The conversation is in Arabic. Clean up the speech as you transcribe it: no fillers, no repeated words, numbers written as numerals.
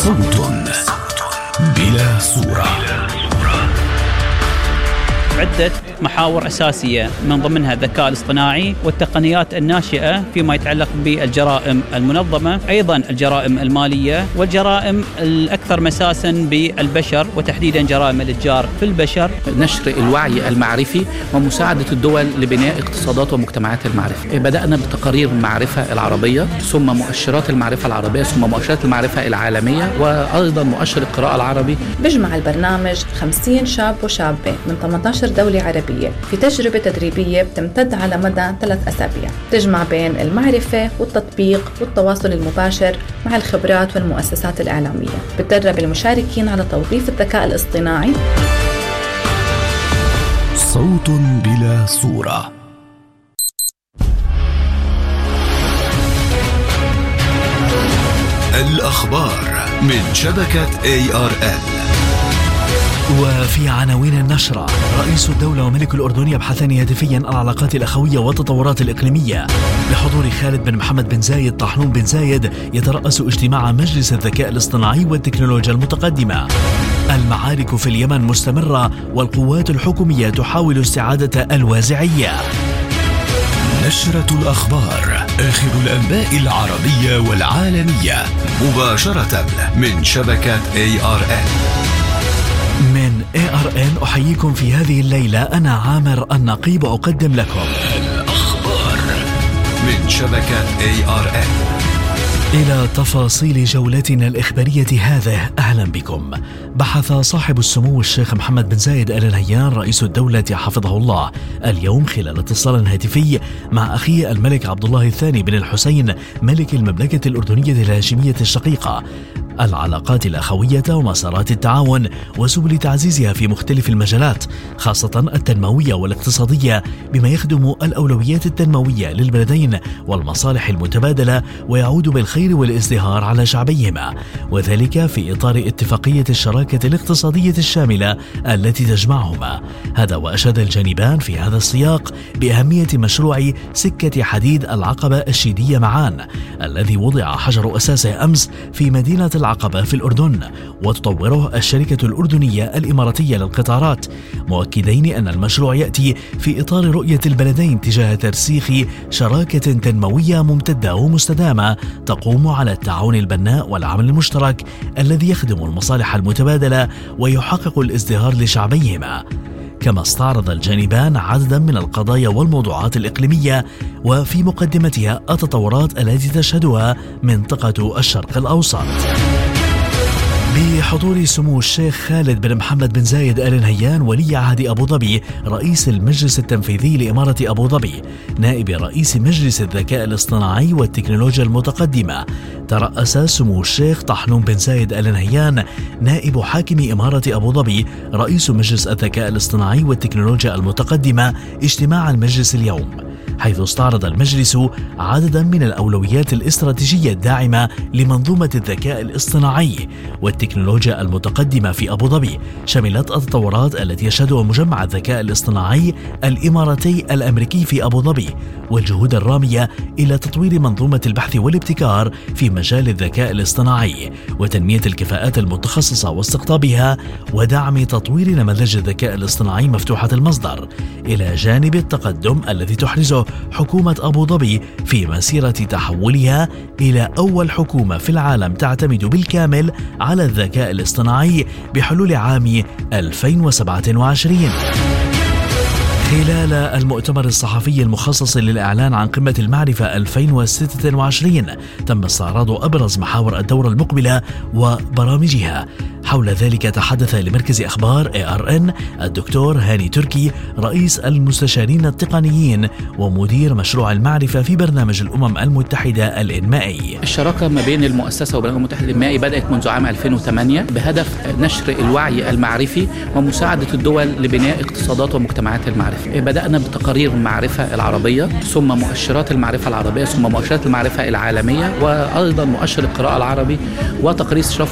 صوت بلا صورة. عدة محاور أساسية من ضمنها الذكاء الاصطناعي والتقنيات الناشئة فيما يتعلق بالجرائم المنظمة، أيضا الجرائم المالية والجرائم الأكثر مساسا بالبشر وتحديدا جرائم الإتجار في البشر. نشر الوعي المعرفي ومساعدة الدول لبناء اقتصادات ومجتمعات المعرفة. بدأنا بتقارير المعرفة العربية، ثم مؤشرات المعرفة العربية، ثم مؤشرات المعرفة العالمية، وأيضا مؤشر القراءة العربي. بيجمع البرنامج 50 شاب وشابة من 18 دولة عربية في تجربة تدريبية بتمتد على مدى 3 أسابيع، تجمع بين المعرفة والتطبيق والتواصل المباشر مع الخبرات والمؤسسات الإعلامية. بتدرب المشاركين على توظيف الذكاء الاصطناعي. صوت بلا صورة. الأخبار من شبكة ARN. وفي عناوين النشرة: رئيس الدولة وملك الأردن يبحثان هاتفيا العلاقات الأخوية والتطورات الإقليمية. بحضور خالد بن محمد بن زايد طاحنون بن زايد يترأس اجتماع مجلس الذكاء الاصطناعي والتكنولوجيا المتقدمة. المعارك في اليمن مستمرة والقوات الحكومية تحاول استعادة الوازعية. نشرة الأخبار، آخر الأنباء العربية والعالمية، مباشرة من شبكة ARN. من ARN أحييكم في هذه الليلة. أنا عامر النقيب أقدم لكم الأخبار من شبكة ARN. إلى تفاصيل جولتنا الإخبارية هذه، أهلا بكم. بحث صاحب السمو الشيخ محمد بن زايد آل نهيان رئيس الدولة حفظه الله اليوم خلال اتصال هاتفي مع أخيه الملك عبد الله الثاني بن الحسين ملك المملكة الأردنية الهاشمية الشقيقة العلاقات الأخوية ومسارات التعاون وسبل تعزيزها في مختلف المجالات، خاصة التنموية والاقتصادية، بما يخدم الأولويات التنموية للبلدين والمصالح المتبادلة ويعود بالخير والازدهار على شعبيهما، وذلك في إطار اتفاقية الشراكة الاقتصادية الشاملة التي تجمعهما. هذا وأشاد الجانبان في هذا السياق بأهمية مشروع سكة حديد العقبة الشيدية معان الذي وضع حجر أساسه أمس في مدينة العقبة في الأردن، وتطوره الشركة الأردنية الإماراتية للقطارات، مؤكدين أن المشروع يأتي في إطار رؤية البلدين تجاه ترسيخ شراكة تنموية ممتدة ومستدامة تقوم على التعاون البناء والعمل المشترك الذي يخدم المصالح المتبادلة ويحقق الازدهار لشعبيهما. كما استعرض الجانبان عددا من القضايا والموضوعات الإقليمية وفي مقدمتها التطورات التي تشهدها منطقة الشرق الأوسط. بحضور سمو الشيخ خالد بن محمد بن زايد آل نهيان ولي عهد أبو ظبي رئيس المجلس التنفيذي لإمارة أبو ظبي نائب رئيس مجلس الذكاء الاصطناعي والتكنولوجيا المتقدمة، ترأس سمو الشيخ طاحنون بن زايد آل نهيان نائب حاكم إمارة أبو ظبي رئيس مجلس الذكاء الاصطناعي والتكنولوجيا المتقدمة اجتماع المجلس اليوم، حيث استعرض المجلس عددا من الأولويات الاستراتيجية الداعمة لمنظومة الذكاء الاصطناعي والتكنولوجيا المتقدمة في أبو ظبي، شملت التطورات التي يشهدها مجمع الذكاء الاصطناعي الإماراتي الأمريكي في أبو ظبي، والجهود الرامية إلى تطوير منظومة البحث والابتكار في مجال الذكاء الاصطناعي وتنمية الكفاءات المتخصصة واستقطابها ودعم تطوير نماذج الذكاء الاصطناعي مفتوحة المصدر، إلى جانب التقدم الذي تحرزه حكومة أبو ظبي في مسيرة تحولها إلى أول حكومة في العالم تعتمد بالكامل على الذكاء الاصطناعي بحلول عام 2027. خلال المؤتمر الصحفي المخصص للإعلان عن قمة المعرفة 2026 تم استعراض أبرز محاور الدورة المقبلة وبرامجها. حول ذلك تحدث لمركز أخبار ARN الدكتور هاني تركي رئيس المستشارين التقنيين ومدير مشروع المعرفة في برنامج الأمم المتحدة الإنمائي. الشراكة ما بين المؤسسة وبرنامج الأمم المتحدة الإنمائي بدأت منذ عام 2008 بهدف نشر الوعي المعرفي ومساعدة الدول لبناء اقتصادات ومجتمعات المعرفة. بدأنا بتقارير المعرفة العربية، ثم مؤشرات المعرفة العربية، ثم مؤشرات المعرفة العالمية، وأيضا مؤشر القراءة العربي، وتقرير استشراف